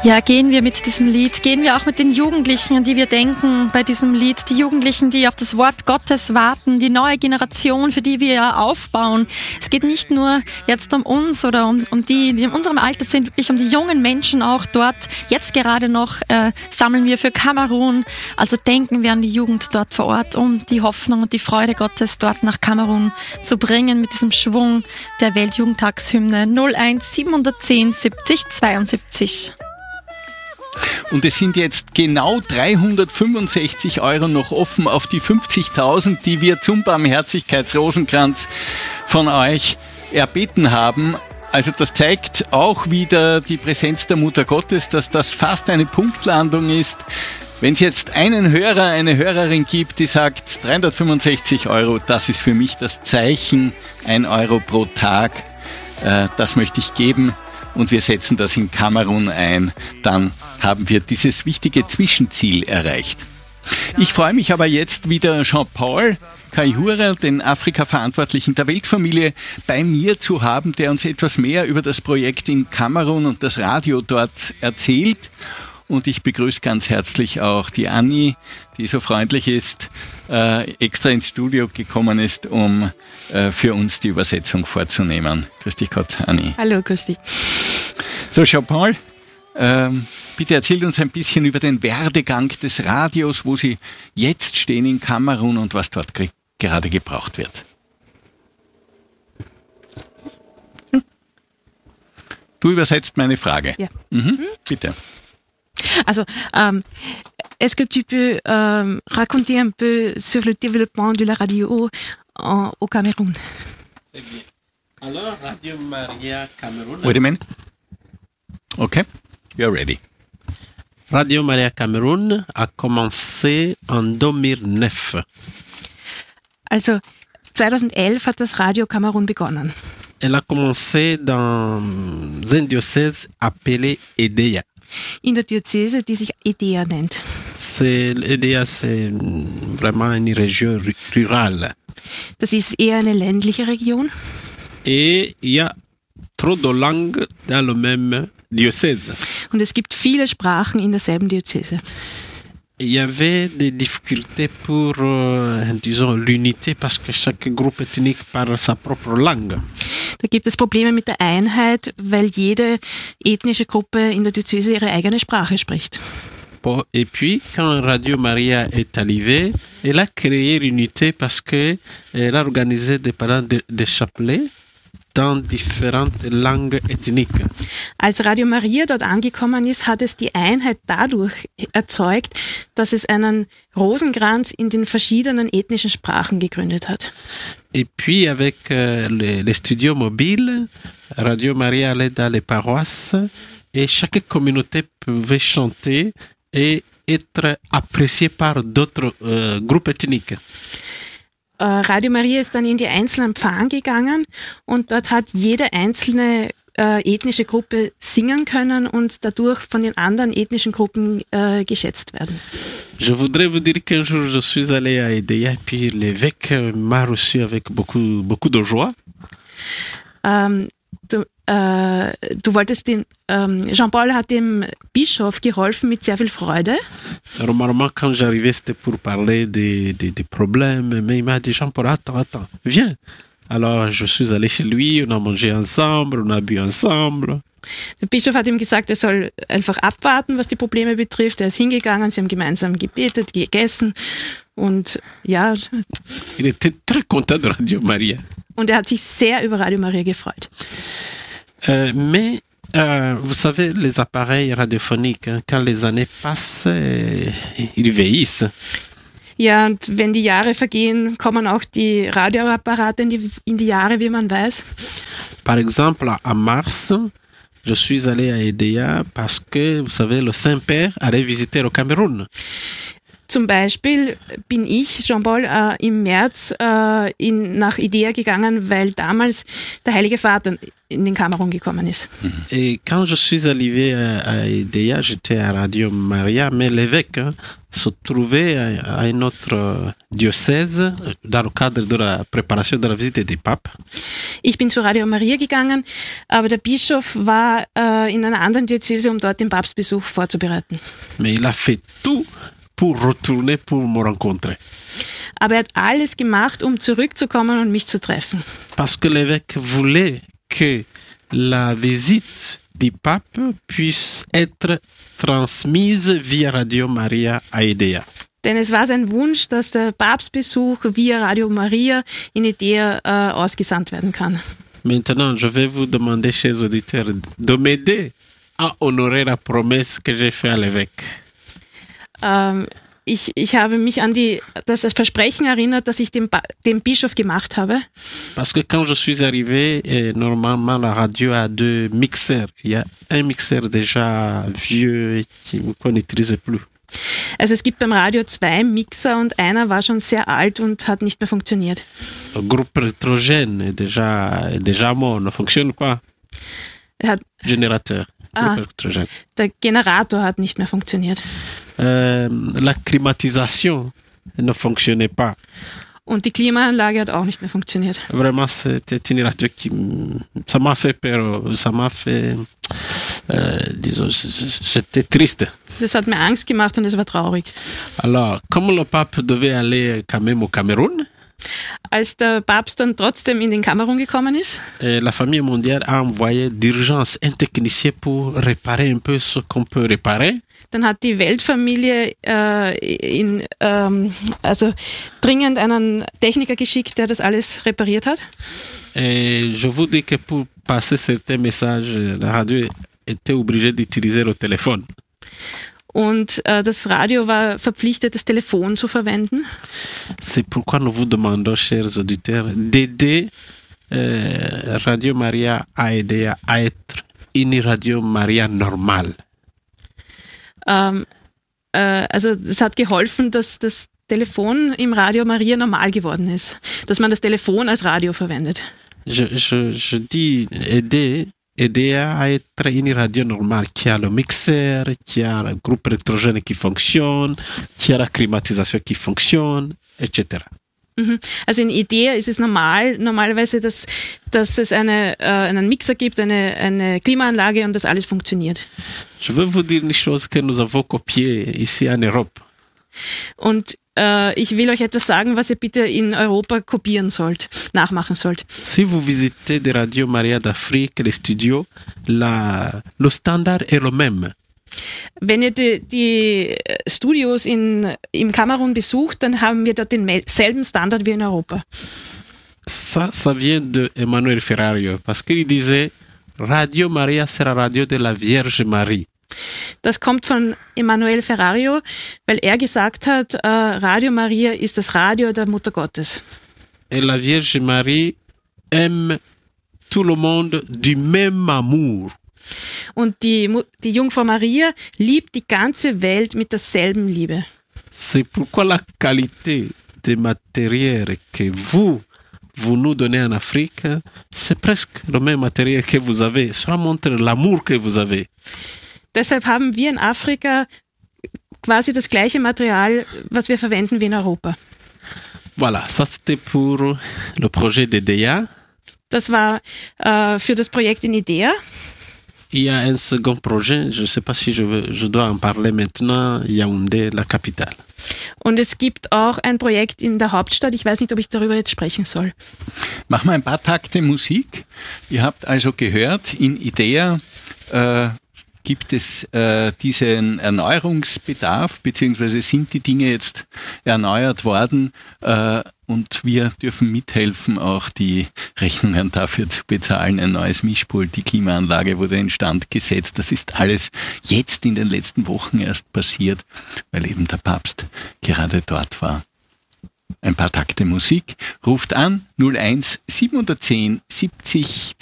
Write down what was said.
Ja, gehen wir mit diesem Lied, gehen wir auch mit den Jugendlichen, an die wir denken bei diesem Lied, die Jugendlichen, die auf das Wort Gottes warten, die neue Generation, für die wir ja aufbauen. Es geht nicht nur jetzt um uns oder um die in unserem Alter sind, wirklich um die jungen Menschen auch dort. Jetzt gerade noch sammeln wir für Kamerun, also denken wir an die Jugend dort vor Ort, um die Hoffnung und die Freude Gottes dort nach Kamerun zu bringen mit diesem Schwung der Weltjugendtagshymne 01 710 70 72. Und es sind jetzt genau 365 € noch offen auf die 50.000, die wir zum Barmherzigkeitsrosenkranz von euch erbeten haben. Also das zeigt auch wieder die Präsenz der Mutter Gottes, dass das fast eine Punktlandung ist. Wenn es jetzt einen Hörer, eine Hörerin gibt, die sagt 365 €, das ist für mich das Zeichen, 1 € pro Tag, das möchte ich geben. Und wir setzen das in Kamerun ein, dann haben wir dieses wichtige Zwischenziel erreicht. Ich freue mich aber jetzt wieder Jean-Paul Kaihura, den Afrika-Verantwortlichen der Weltfamilie, bei mir zu haben, der uns etwas mehr über das Projekt in Kamerun und das Radio dort erzählt. Und ich begrüße ganz herzlich auch die Anni, die so freundlich ist, extra ins Studio gekommen ist, um für uns die Übersetzung vorzunehmen. Grüß dich Gott, Anni. Hallo, grüß dich. So, Jean-Paul, bitte erzählt uns ein bisschen über den Werdegang des Radios, wo Sie jetzt stehen in Kamerun und was dort gerade gebraucht wird. Du übersetzt meine Frage. Ja. Bitte. Also, est-ce que tu peux raconter un peu sur le développement de la radio au Cameroun? Très bien. Alors, Radio Maria Cameroun. Wait a minute. Okay, you're ready. Radio Maria Cameroun a commencé en 2009. Also, 2011 hat das Radio Kamerun begonnen. Elle a commencé dans un diocèse appelé Edea. In der Diözese, die sich Edea nennt. Edea, c'est vraiment une région rurale. Das ist eher eine ländliche Region. Et il y a trop de langues dans le même diocèse. Und es gibt viele Sprachen in derselben Diözese. Il y avait des difficultés pour, disons, l'unité parce que chaque groupe ethnique parle sa propre langue. Da gibt es Probleme mit der Einheit, weil jede ethnische Gruppe in der Diözese ihre eigene Sprache spricht. Et puis, quand Radio Maria est arrivée, elle a créé l'unité parce qu'elle a organisé des parents de chapelets dans différentes langues ethniques. Als Radio Maria dort angekommen ist, hat es die Einheit dadurch erzeugt, dass es einen Rosenkranz in den verschiedenen ethnischen Sprachen gegründet hat. Et puis avec les studios mobiles, Radio Maria allait dans les paroisses et chaque communauté pouvait chanter et être appréciée par d'autres groupes ethniques. Radio Maria ist dann in die einzelnen Pfarren gegangen und dort hat jede einzelne ethnische Gruppe singen können und dadurch von den anderen ethnischen Gruppen geschätzt werden. Je voudrais vous dire qu'un jour je suis allé à Edea et puis l'évêque m'a reçu avec beaucoup de joie. Du wolltest Jean-Paul hat dem Bischof geholfen mit sehr viel Freude. Normalement, quand j'arrivais, c'était pour parler des problèmes, mais il m'a dit, Jean-Paul, attends, viens. Alors, je suis allé chez lui, on a mangé ensemble, on a bu ensemble. Der Bischof hat ihm gesagt, er soll einfach abwarten, was die Probleme betrifft. Er ist hingegangen, sie haben gemeinsam gebetet, gegessen und ja. Il était très content de Radio Maria. Und er hat sich sehr über Radio Maria gefreut. Mais vous savez, les appareils radiophoniques, quand les années passent, ils vieillissent. Ja, und wenn die Jahre vergehen, kommen auch die Radioapparate in die Jahre, wie man weiß. Par exemple, en mars, je suis allé à Edea parce que, vous savez, le Saint-Père allait visiter le Cameroun. Zum Beispiel bin ich, Jean-Paul, im März nach Idea gegangen, weil damals der Heilige Vater in den Kamerun gekommen ist. Et quand je suis arrivé à IDEA, j'étais à Radio Maria, mais l'évêque se trouvait à une autre diocèse dans le cadre de la préparation de la visite du pape. Ich bin zu Radio Maria gegangen, aber der Bischof war in einer anderen Diözese, um dort den Papstbesuch vorzubereiten. Mais il a fait tout pour retourner pour me rencontrer. Aber er hat alles gemacht, um zurückzukommen und mich zu treffen. Parce que l'évêque voulait que la visite du pape puisse être transmise via Radio Maria à IDEA. Denn es war sein Wunsch, dass der Papstbesuch via Radio Maria in Idea ausgesandt werden kann. Maintenant, je vais vous demander, chers auditeurs, de m'aider à honorer la promesse que j'ai faite à l'évêque. Ich habe mich an das Versprechen erinnert, das ich dem Bischof gemacht habe. Parce que quand je suis arrivé, normalement la radio a 2 mixeurs. Il y a un mixeur déjà vieux qu'on n'utilise plus. Also es gibt beim Radio 2 Mixer und einer war schon sehr alt und hat nicht mehr funktioniert. Le groupe électrogène est déjà mort, ne fonctionne pas. Générateur. Der Generator hat nicht mehr funktioniert. La climatisation ne fonctionnait pas. Und die Klimaanlage hat auch nicht mehr funktioniert. Vraiment, c'était une radio qui ça m'a fait peur, disons, j'étais triste. Das hat mir Angst gemacht und es war traurig. Alors, comme le pape devait aller quand même au Cameroun, als der Papst dann trotzdem in den Kamerun gekommen ist, la famille mondiale a envoyé d'urgence un technicien pour réparer un peu ce qu'on peut réparer. Dann hat die Weltfamilie dringend einen Techniker geschickt, der das alles repariert hat. Et je vous dis que pour passer certains messages, la radio était obligée d'utiliser le téléphone. Und das Radio war verpflichtet, das Telefon zu verwenden. C'est pourquoi nous vous demandons, chers auditeurs, d'aider Radio Maria à aider à être une Radio Maria normale. Also es hat geholfen, dass das Telefon im Radio Maria normal geworden ist, dass man das Telefon als Radio verwendet. Je dis aider à être une radio normale, qui a le mixeur, qui a le groupe électrogène qui fonctionne, qui a la climatisation qui fonctionne, etc. Also in Idea ist es normalerweise, dass es einen Mixer gibt, eine Klimaanlage und das alles funktioniert. Je veux vous dire une chose que nous avons copiée ici en Europe. Und ich will euch etwas sagen, was ihr bitte in Europa kopieren sollt, nachmachen sollt. Si vous visitez des radios Maria d'Afrique, les studios, le standard est le même. Wenn ihr die Studios im Kamerun besucht, dann haben wir dort denselben Standard wie in Europa. Ça vient de Emmanuel Ferrario, parce qu'il disait Radio Maria c'est la radio de la Vierge Marie. Das kommt von Emmanuel Ferrario, weil er gesagt hat, Radio Maria ist das Radio der Mutter Gottes. Et la Vierge Marie aime tout le monde du même amour. Und die Jungfrau Maria liebt die ganze Welt mit derselben Liebe. C'est pourquoi la qualité des matériels que vous nous donnez en Afrique, c'est presque le même matériel que vous avez. Cela montre l'amour que vous avez. Deshalb haben wir in Afrika quasi das gleiche Material, was wir verwenden wie in Europa. Voilà, ça c'était pour le projet d'IDEA. Das war für das Projekt in Idea. Il y a un second projet, je ne sais pas si je dois en parler maintenant, Yaoundé, la capitale. Und es gibt auch ein Projekt in der Hauptstadt, ich weiß nicht, ob ich darüber jetzt sprechen soll. Machen wir ein paar Takte Musik. Ihr habt also gehört, in Idea gibt es diesen Erneuerungsbedarf, beziehungsweise sind die Dinge jetzt erneuert worden und wir dürfen mithelfen, auch die Rechnungen dafür zu bezahlen. Ein neues Mischpult, die Klimaanlage wurde instand gesetzt. Das ist alles jetzt in den letzten Wochen erst passiert, weil eben der Papst gerade dort war. Ein paar Takte Musik. Ruft an 01 710 70